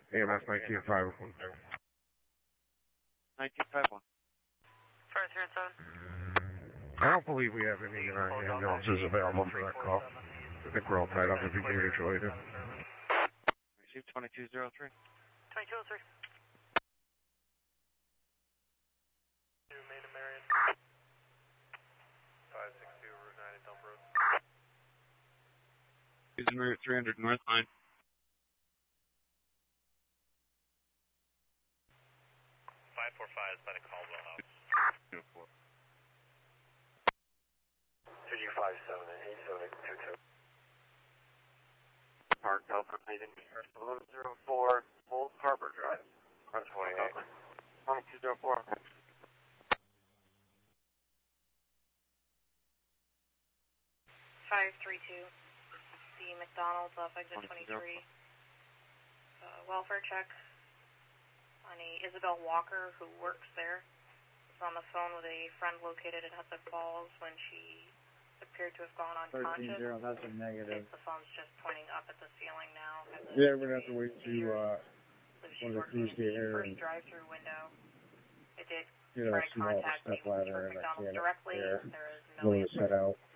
AMS 195. 1951. First, here inside. I don't believe we have any ambulances available for that call. I think we're all tied up with the unit related. Receive 2203. 2203. Main and Marion. 562 Route 9 at Dump Road. Use Marriott 300 North Line. 545 is by the Caldwell House. 204. 257 Park Delta Maiden 104 Old Harbor Drive. 128. 2204. 532. The McDonald's off exit 23. Welfare check on a Isabel Walker who works there. Was on the phone with a friend located in Hudson Falls when she appeared to have gone unconscious. 13-0, that's a negative. The phone's just pointing up at the ceiling now. Yeah, we're going to have to wait to She's when the crews get here first and drive-through window. It did get a try to small contact step me ladder and I McDonald's can't directly. there. There is We'll no set out.